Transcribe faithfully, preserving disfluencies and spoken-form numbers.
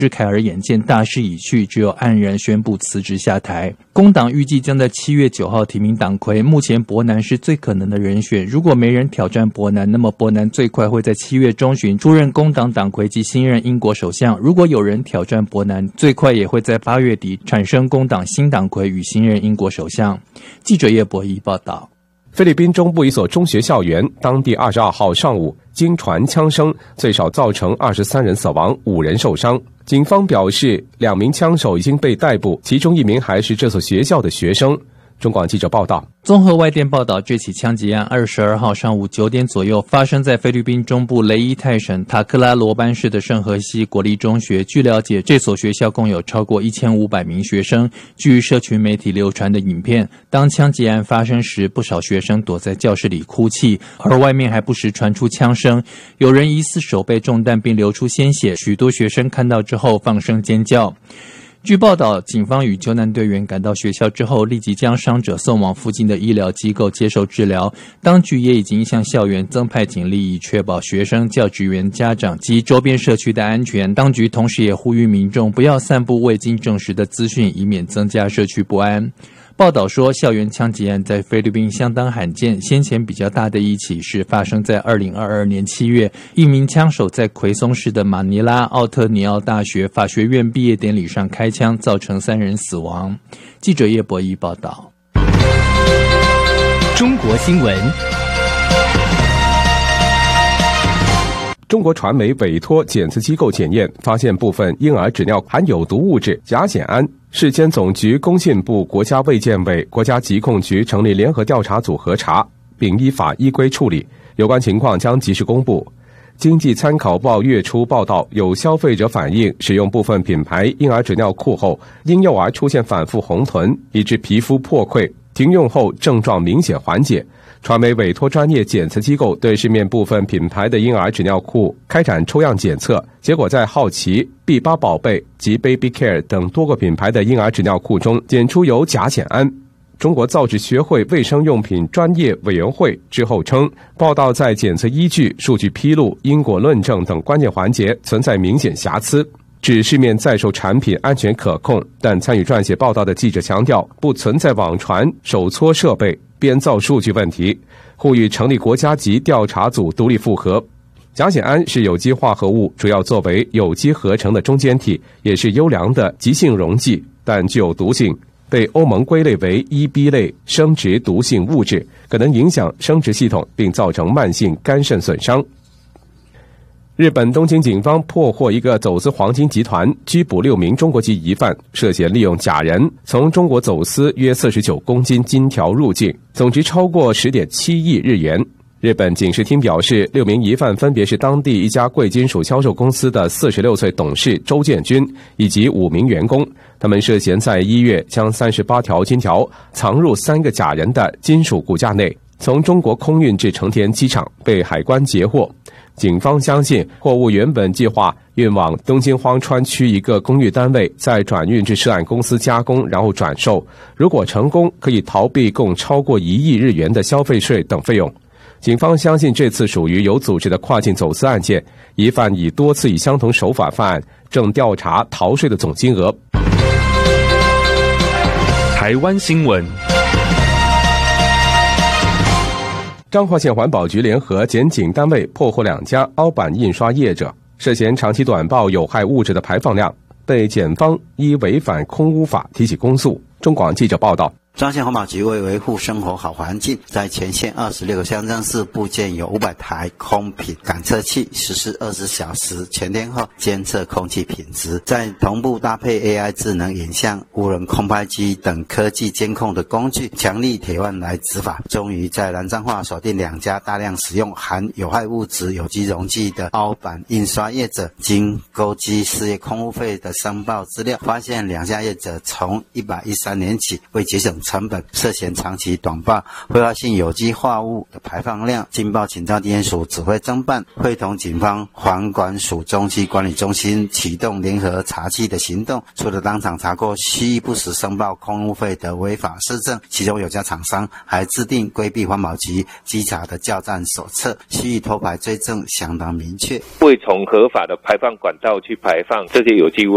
是凯尔眼见大势已去，只有黯然宣布辞职下台。工党预计将在七月九号提名党魁，目前伯南是最可能的人选。如果没人挑战伯南，那么伯南最快会在七月中旬出任工党党魁及新任英国首相。如果有人挑战伯南，最快也会在八月底产生工党新党魁与新任英国首相。记者叶博仪报道。 菲律宾中部一所中学校园，当地二十二号上午经传枪声，最少造成二十三人死亡，五人受伤。警方表示，两名枪手已经被逮捕，其中一名还是这所学校的学生。中广记者报道， 综合外电报道，这起枪击案二十二号上午九点左右发生在菲律宾中部雷伊泰省塔克拉罗班市的圣荷西国立中学。据了解，这所学校共有超过一千五百名学生。据社群媒体流传的影片，当枪击案发生时，不少学生躲在教室里哭泣，而外面还不时传出枪声。有人疑似手被中弹并流出鲜血，许多学生看到之后放声尖叫。据报道，警方与救难队员赶到学校之后，立即将伤者送往附近的医疗机构接受治疗。当局也已经向校园增派警力，以确保学生、教职员、家长及周边社区的安全。当局同时也呼吁民众不要散布未经证实的资讯，以免增加社区不安。报道说，校园枪击案在菲律宾相当罕见，先前比较大的一起是发生在二零二二年七月，一名枪手在奎松市的马尼拉奥特尼奥大学法学院毕业典礼上开枪，造成三人死亡。记者叶博仪报道。 中国新闻。 中国传媒委托检测机构检验，发现部分婴儿纸尿含有毒物质甲酰胺。市监总局、工信部、国家卫健委、国家疾控局成立联合调查组核查，并依法依规处理，有关情况将及时公布。经济参考报月初报道，有消费者反映使用部分品牌婴儿纸尿裤后，婴幼儿出现反复红臀，以致皮肤破溃，停用后症状明显缓解。传媒委托专业检测机构对市面部分品牌的婴儿纸尿裤开展抽样检测，结果在好奇、B 八宝贝及 Baby Care 等多个品牌的婴儿纸尿裤中检出有甲酰胺。中国造纸学会卫生用品专业委员会之后称，报道在检测依据、数据披露、因果论证等关键环节存在明显瑕疵，指市面在售产品安全可控，但参与撰写报道的记者强调，不存在网传、手搓设备、编造数据问题，呼吁成立国家级调查组独立复核。甲酰胺是有机化合物，主要作为有机合成的中间体，也是优良的极性溶剂，但具有毒性，被欧盟归类为一 B 类生殖毒性物质，可能影响生殖系统并造成慢性肝肾损伤。日本东京警方破获一个走私黄金集团，拘捕六名中国籍疑犯，涉嫌利用假人从中国走私约四十九公斤金条入境，总值超过 十点七亿日元。日本警视厅表示，六名疑犯分别是当地一家贵金属销售公司的四十六岁董事周建军以及五名员工，他们涉嫌在一月将三十八条金条藏入三个假人的金属骨架内，从中国空运至成田机场，被海关截获。警方相信货物原本计划运往东京荒川区一个公寓单位，再转运至涉案公司加工，然后转售。如果成功，可以逃避共超过一亿日元的消费税等费用。警方相信这次属于有组织的跨境走私案件，疑犯已多次以相同手法犯案，正调查逃税的总金额。 台湾新闻。 彰化县环保局联合检警单位破获两家凹版印刷业者，涉嫌长期短报有害物质的排放量，被检方依违反空污法提起公诉。中广记者报道。 彰化县环保局为维护生活好环境，在全县二十六个乡镇市布建有五百台空品感测器，实施二十小时全天候监测空气品质，在同步搭配 A I 智能影像、无人空拍机等科技监控的工具，强力铁腕来执法。终于在南彰化锁定两家大量使用含有害物质有机溶剂的凹版印刷业者，经勾稽事业空污费的申报资料，发现两家业者从一百一十三年起为节省成本，涉嫌长期短报挥发性有机化物的排放量。经报请到地检署指挥侦办，会同警方环管署中区管理中心启动联合查缉的行动，除了当场查获蓄意不实申报空污费的违法事证，其中有家厂商还制定规避环保局稽查的教战手册，蓄意偷排追证相当明确。 未从合法的排放管道去排放这些有机物